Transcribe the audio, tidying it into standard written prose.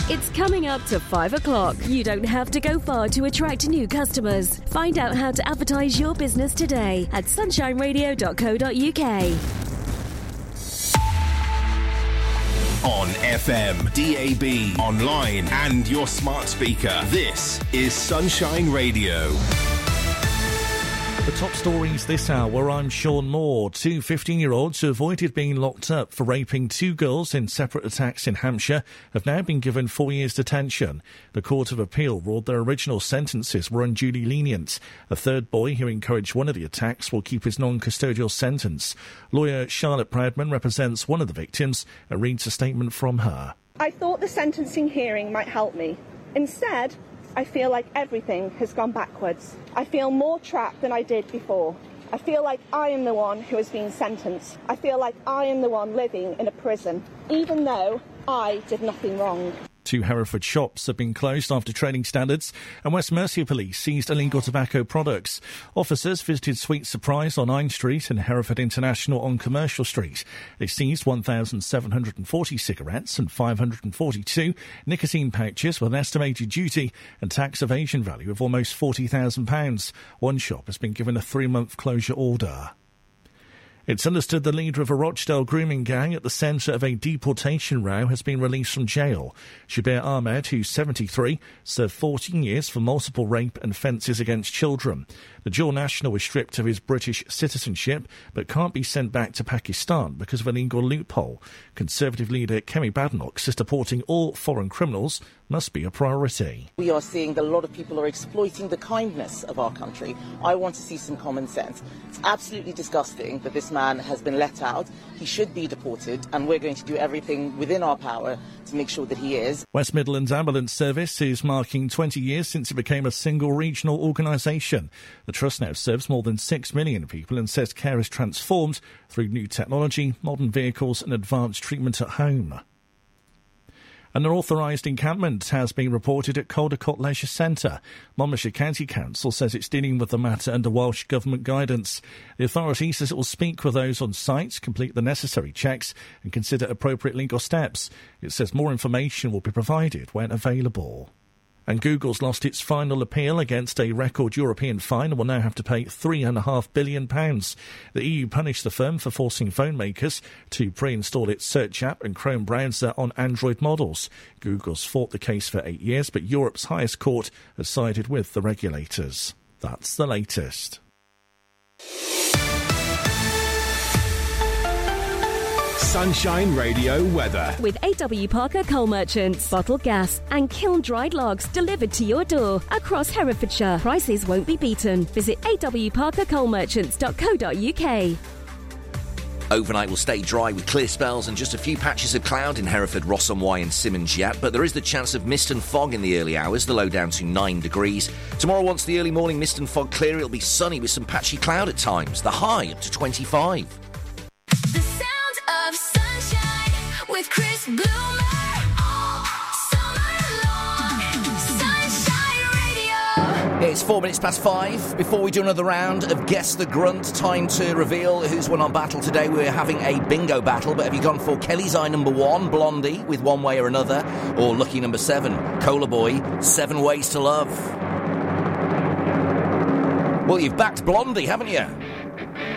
It's coming up to 5 o'clock. You don't have to go far to attract new customers. Find out how to advertise your business today at sunshineradio.co.uk. On FM, DAB, online and your smart speaker. This is Sunshine Radio. The top stories this hour, I'm Sean Moore. Two 15-year-olds who avoided being locked up for raping two girls in separate attacks in Hampshire have now been given 4 years detention. The Court of Appeal ruled their original sentences were unduly lenient. A third boy who encouraged one of the attacks will keep his non-custodial sentence. Lawyer Charlotte Proudman represents one of the victims and reads a statement from her. I thought the sentencing hearing might help me. Instead, I feel like everything has gone backwards. I feel more trapped than I did before. I feel like I am the one who has been sentenced. I feel like I am the one living in a prison, even though I did nothing wrong. Two Hereford shops have been closed after training standards, and West Mercia Police seized illegal tobacco products. Officers visited Sweet Surprise on 9 Street and Hereford International on Commercial Street. They seized 1,740 cigarettes and 542 nicotine pouches with an estimated duty and tax evasion value of almost £40,000. One shop has been given a 3-month closure order. It's understood the leader of a Rochdale grooming gang at the centre of a deportation row has been released from jail. Shabir Ahmed, who's 73, served 14 years for multiple rape and offences against children. The dual national was stripped of his British citizenship but can't be sent back to Pakistan because of a legal loophole. Conservative leader Kemi Badenoch says deporting all foreign criminals must be a priority. We are seeing that a lot of people are exploiting the kindness of our country. I want to see some common sense. It's absolutely disgusting that this man has been let out. He should be deported, and we're going to do everything within our power to make sure that he is. West Midlands Ambulance Service is marking 20 years since it became a single regional organisation. The trust now serves more than 6 million people and says care is transformed through new technology, modern vehicles and advanced treatment at home. An unauthorised encampment has been reported at Caldecott Leisure Centre. Monmouthshire County Council says it's dealing with the matter under Welsh Government guidance. The authority says it will speak with those on site, complete the necessary checks and consider appropriate legal steps. It says more information will be provided when available. And Google's lost its final appeal against a record European fine and will now have to pay £3.5 billion. The EU punished the firm for forcing phone makers to pre-install its search app and Chrome browser on Android models. Google's fought the case for 8 years, but Europe's highest court has sided with the regulators. That's the latest. Sunshine Radio weather. With AW Parker Coal Merchants. Bottled gas and kiln-dried logs delivered to your door across Herefordshire. Prices won't be beaten. Visit awparkercoalmerchants.co.uk. Overnight will stay dry with clear spells and just a few patches of cloud in Hereford, Ross-on-Wye and Simmons yet, but there is the chance of mist and fog in the early hours, the low down to 9 degrees. Tomorrow, once the early morning mist and fog clear, it'll be sunny with some patchy cloud at times, the high up to 25. The sound of sunshine with Chris Bloomer. It's 4 minutes past 5. Before we do another round of Guess the Grunt, time to reveal who's won our battle today. We're having a bingo battle, but have you gone for Kelly's Eye number 1, Blondie, with One Way or Another, or lucky number 7, Cola Boy, 7 Ways to Love? Well, you've backed Blondie, haven't you?